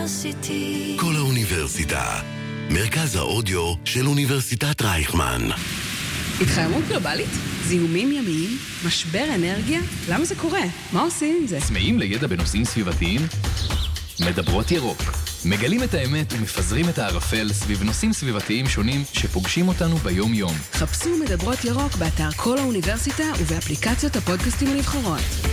האוניברסיטי. כל האוניברסיטה, מרכז האודיו של אוניברסיטת רייכמן. התחממות גלובלית? זיהומים ימיים? משבר אנרגיה? למה זה קורה? מה עושים עם זה? צמאים לידע בנושאים סביבתיים? מדברות ירוק. מגלים את האמת ומפזרים את הערפל סביב נושאים סביבתיים שונים שפוגשים אותנו ביום-יום. חפשו מדברות ירוק באתר כל האוניברסיטה ובאפליקציות הפודקאסטים הנבחרות.